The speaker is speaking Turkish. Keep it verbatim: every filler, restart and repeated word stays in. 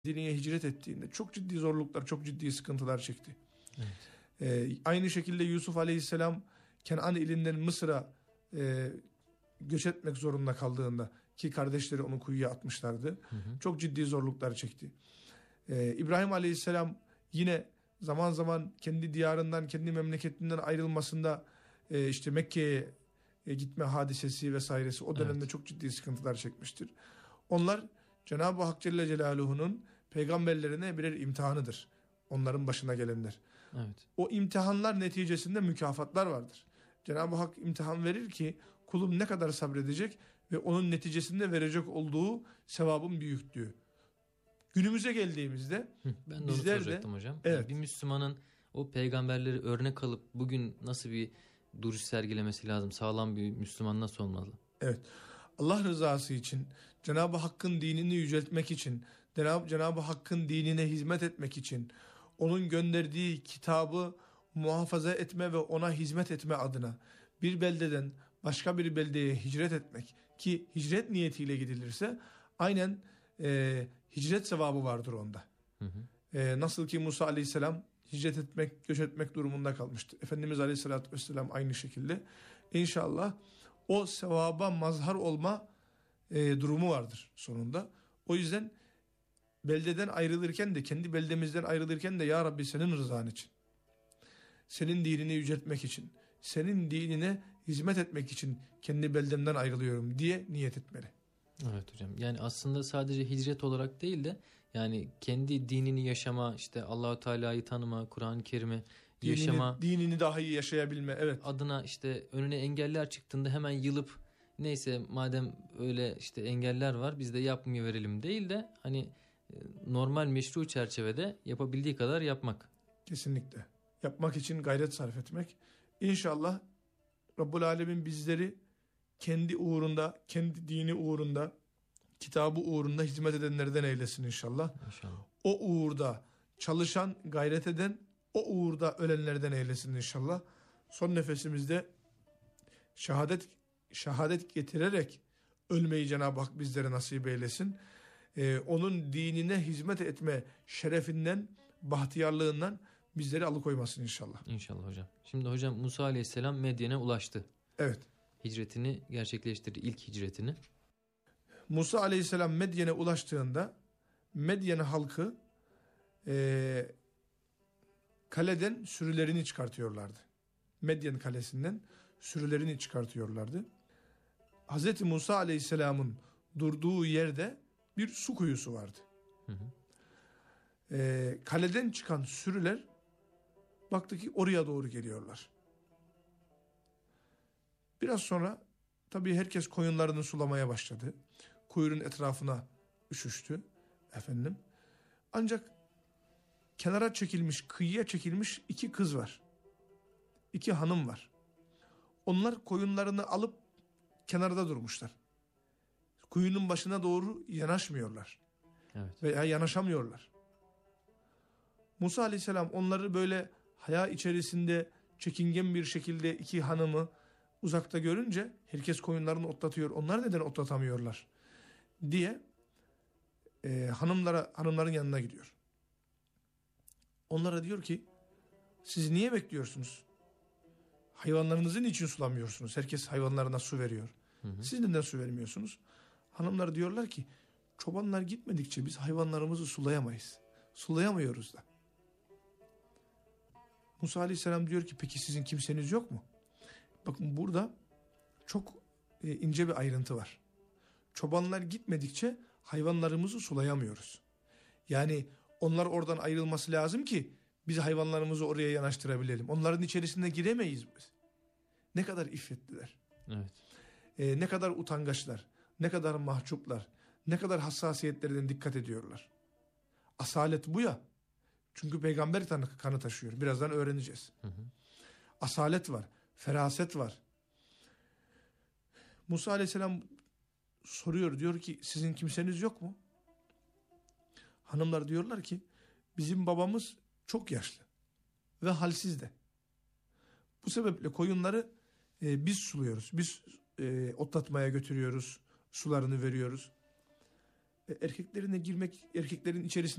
Medine'ye hicret ettiğinde çok ciddi zorluklar, çok ciddi sıkıntılar çekti. Evet. Ee, aynı şekilde Yusuf Aleyhisselam Kenan ilinden Mısır'a e, göç etmek zorunda kaldığında, ki kardeşleri onu kuyuya atmışlardı. Hı hı. Çok ciddi zorluklar çekti. Ee, İbrahim Aleyhisselam yine zaman zaman kendi diyarından, kendi memleketinden ayrılmasında e, işte Mekke'ye e, gitme hadisesi vesairesi o dönemde evet. çok ciddi sıkıntılar çekmiştir. Onlar Cenab-ı Hak Celle Celaluhu'nun peygamberlerine birer imtihanıdır. Onların başına gelenler. Evet. O imtihanlar neticesinde mükafatlar vardır. Cenab-ı Hak imtihan verir ki kulum ne kadar sabredecek ve onun neticesinde verecek olduğu sevabın büyüklüğü. Günümüze geldiğimizde ben de onu bizler soracaktım de, hocam. Evet. Yani bir Müslümanın o peygamberleri örnek alıp bugün nasıl bir duruş sergilemesi lazım? Sağlam bir Müslüman nasıl olmalı? Evet. Allah rızası için, Cenab-ı Hakk'ın dinini yüceltmek için, Cenab-ı Hakk'ın dinine hizmet etmek için, onun gönderdiği kitabı muhafaza etme ve ona hizmet etme adına bir beldeden başka bir beldeye hicret etmek, ki hicret niyetiyle gidilirse aynen e, hicret sevabı vardır onda. Hı hı. E, nasıl ki Musa Aleyhisselam hicret etmek, göç etmek durumunda kalmıştı. Efendimiz Aleyhisselatü Vesselam aynı şekilde. İnşallah o sevaba mazhar olma e, durumu vardır sonunda. O yüzden beldeden ayrılırken de, kendi beldemizden ayrılırken de Ya Rabbi senin rızan için, senin dinini yüceltmek için, senin dinine hizmet etmek için kendi beldemden ayrılıyorum diye niyet etmeli. Evet hocam. Yani aslında sadece hicret olarak değil de yani kendi dinini yaşama, işte Allahu Teala'yı tanıma, Kur'an-ı Kerim'i yaşama, dinini daha iyi yaşayabilme, evet. Adına işte önüne engeller çıktığında hemen yılıp neyse madem öyle işte engeller var biz de yapmaya verelim değil de hani normal meşru çerçevede yapabildiği kadar yapmak. Kesinlikle. Yapmak için gayret sarf etmek. İnşallah Rabbul Alemin bizleri kendi uğrunda, kendi dini uğrunda, kitabı uğrunda hizmet edenlerden eylesin inşallah. İnşallah. O uğurda çalışan, gayret eden, o uğurda ölenlerden eylesin inşallah. Son nefesimizde şehadet şehadet getirerek ölmeyi Cenab-ı Hak bizlere nasip eylesin. Ee, onun dinine hizmet etme şerefinden, bahtiyarlığından bizleri alıkoymasın inşallah. İnşallah hocam. Şimdi hocam Musa Aleyhisselam Medyen'e ulaştı. Evet. Hicretini gerçekleştirdi, ilk hicretini. Musa Aleyhisselam Medyen'e ulaştığında Medyen halkı e, kaleden sürülerini çıkartıyorlardı. Medyen kalesinden sürülerini çıkartıyorlardı. Hazreti Musa Aleyhisselam'ın durduğu yerde bir su kuyusu vardı. Hı hı. E, kaleden çıkan sürüler baktı ki oraya doğru geliyorlar. Biraz sonra tabii herkes koyunlarını sulamaya başladı. Kuyunun etrafına üşüştü efendim. Ancak kenara çekilmiş, kıyıya çekilmiş iki kız var. İki hanım var. Onlar koyunlarını alıp kenarda durmuşlar. Kuyunun başına doğru yanaşmıyorlar. Evet. Veya yanaşamıyorlar. Musa Aleyhisselam onları böyle haya içerisinde çekingen bir şekilde iki hanımı uzakta görünce herkes koyunlarını otlatıyor. Onlar neden otlatamıyorlar diye e, hanımlara hanımların yanına gidiyor. Onlara diyor ki siz niye bekliyorsunuz? Hayvanlarınızı niçin sulamıyorsunuz? Herkes hayvanlarına su veriyor. Hı hı. Siz neden su vermiyorsunuz? Hanımlar diyorlar ki çobanlar gitmedikçe biz hayvanlarımızı sulayamayız. Sulayamıyoruz da. Musa Aleyhisselam diyor ki peki sizin kimseniz yok mu? Bakın burada çok e, ince bir ayrıntı var. Çobanlar gitmedikçe hayvanlarımızı sulayamıyoruz. Yani onlar oradan ayrılması lazım ki biz hayvanlarımızı oraya yanaştırabilelim. Onların içerisinde giremeyiz biz. Ne kadar iffetliler. Evet. E, ne kadar utangaçlar. Ne kadar mahcuplar. Ne kadar hassasiyetlerine dikkat ediyorlar. Asalet bu ya. Çünkü peygamber kanı taşıyor. Birazdan öğreneceğiz. Hı hı. Asalet var. Feraset var. Musa Aleyhisselam soruyor. Diyor ki sizin kimseniz yok mu? Hanımlar diyorlar ki bizim babamız çok yaşlı. Ve halsiz de. Bu sebeple koyunları e, biz suluyoruz. Biz e, otlatmaya götürüyoruz. Sularını veriyoruz. E, erkeklerine girmek, erkeklerin içerisinde